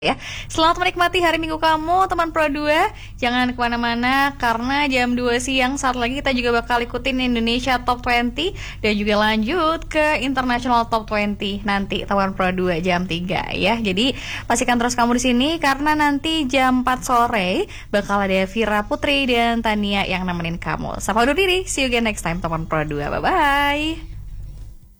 Ya, selamat menikmati hari Minggu kamu, teman Pro 2. Jangan kemana-mana, karena jam 2 siang saat lagi kita juga bakal ikutin Indonesia Top 20 dan juga lanjut ke International Top 20 nanti, teman Pro 2 jam 3 ya. Jadi pastikan terus kamu di sini karena nanti jam 4 sore bakal ada Vira Putri dan Tania yang nemenin kamu. Sapa undur diri, see you again next time, teman Pro 2. Bye-bye.